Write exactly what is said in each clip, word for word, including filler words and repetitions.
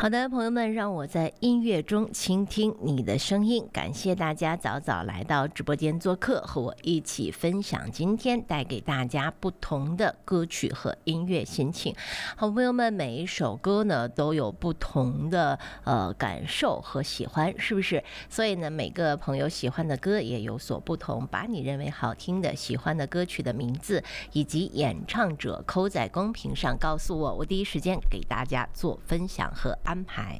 好的，朋友们，让我在音乐中倾听你的声音。感谢大家早早来到直播间做客，和我一起分享今天带给大家不同的歌曲和音乐心情。好朋友们，每一首歌呢都有不同的呃感受和喜欢，是不是？所以呢，每个朋友喜欢的歌也有所不同。把你认为好听的、喜欢的歌曲的名字以及演唱者扣在公屏上告诉我，我第一时间给大家做分享和安排。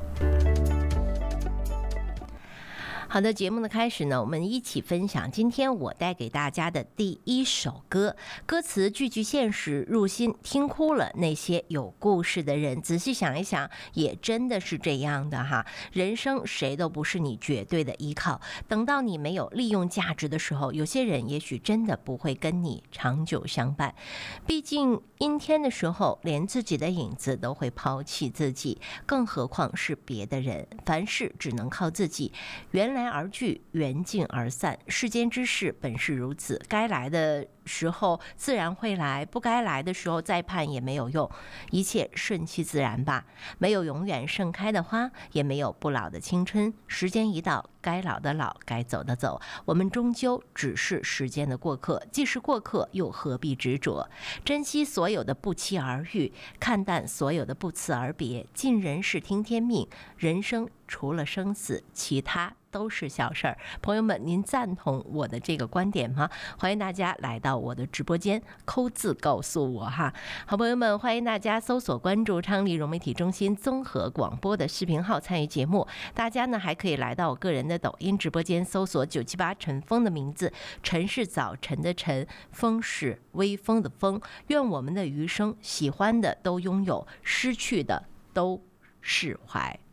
好的，节目的开始呢，我们一起分享今天我带给大家的第一首歌，歌词句句现实，入心，听哭了那些有故事的人。仔细想一想，也真的是这样的哈。人生谁都不是你绝对的依靠，等到你没有利用价值的时候，有些人也许真的不会跟你长久相伴。毕竟阴天的时候，连自己的影子都会抛弃自己，更何况是别的人。凡事只能靠自己，原来而聚，缘尽而散。世间之事本是如此，该来的时候自然会来，不该来的时候再盼也没有用，一切顺其自然吧。没有永远盛开的花，也没有不老的青春。时间一到，该老的老，该走的走，我们终究只是时间的过客，既是过客，又何必执着？珍惜所有的不期而遇，看淡所有的不辞而别。尽人事，听天命，人生除了生死，其他都是小事儿。朋友们，您赞同我的这个观点吗？欢迎大家来到我的直播间，扣字告诉我哈。好朋友们，欢迎大家搜索关注昌黎融媒体中心综合广播的视频号参与节目。大家呢还可以来到我个人的抖音直播间，搜索九七八陈峰的名字，陈是早晨的晨，风是微风的风。愿我们的余生，喜欢的都拥有，失去的都释怀。